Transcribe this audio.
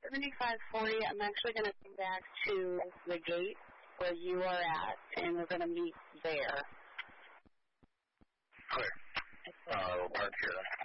7540, I'm actually going to come back to the gate where you are at, and we're going to meet there. Okay. We'll park here then.